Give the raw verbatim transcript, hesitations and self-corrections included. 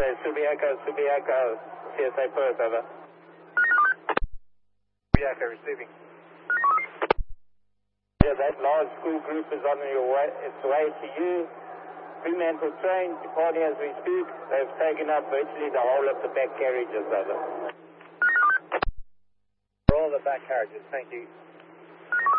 Subiaco, Subiaco, C S A Perth, over. Subiaco receiving. Yeah, that large school group is on your way, its way to you. Fremantle train departing as we speak. They've taken up virtually the whole of the back carriages, over. All the back carriages, thank you.